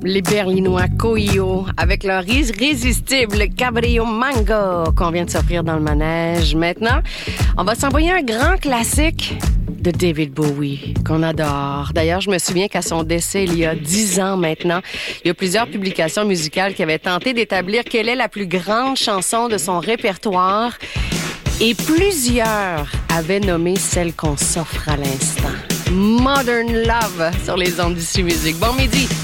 Les Berlinois Coio avec leur irrésistible Cabrio Mango qu'on vient de s'offrir dans le manège. Maintenant, on va s'envoyer un grand classique de David Bowie qu'on adore. D'ailleurs, je me souviens qu'à son décès, il y a 10 ans maintenant, il y a plusieurs publications musicales qui avaient tenté d'établir quelle est la plus grande chanson de son répertoire et plusieurs avaient nommé celle qu'on s'offre à l'instant. Modern Love sur les ondes d'Ici Musique. Bon midi!